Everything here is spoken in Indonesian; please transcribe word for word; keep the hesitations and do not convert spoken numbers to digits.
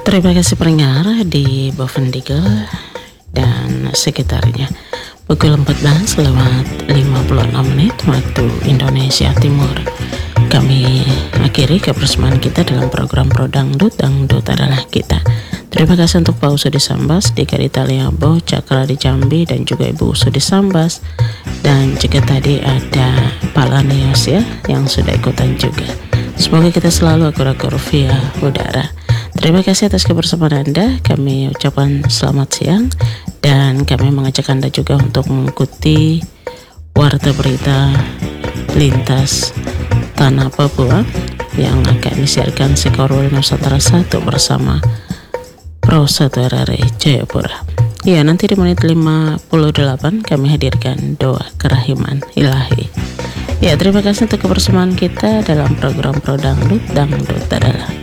Terima kasih pendengar di Bovendigel dan sekitarnya. Pukul empat belas lewat lima puluh enam menit waktu Indonesia Timur. Kami akhiri kebersamaan kita dalam program Pro Dangdut. Dangdut adalah kita. Terima kasih untuk Pak Usudi Sambas, Dika di Taliabo, Cakra di Jambi, dan juga Ibu Usudi Sambas. Dan juga tadi ada Pak Lanius ya, yang sudah ikutan juga. Semoga kita selalu akur-akur via udara. Terima kasih atas kebersamaan Anda. Kami ucapkan selamat siang dan kami mengajak Anda juga untuk mengikuti warta berita lintas tanah Papua yang akan disiarkan Sekorwil Nusantara satu bersama Pro satu R R I Jayapura. Ya, nanti di menit lima puluh delapan kami hadirkan doa kerahiman ilahi. Ya, terima kasih untuk kebersamaan kita dalam program Pro Dangdut. Dangdut adalah